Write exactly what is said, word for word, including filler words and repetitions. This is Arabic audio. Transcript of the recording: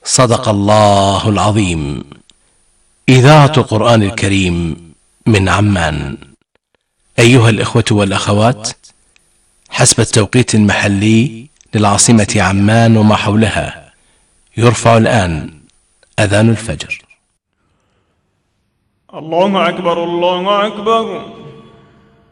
صدق الله العظيم. إذاعة القرآن الكريم من عمان. أيها الإخوة والأخوات، حسب التوقيت المحلي للعاصمة عمان وما حولها، يرفع الآن أذان الفجر. الله أكبر الله أكبر.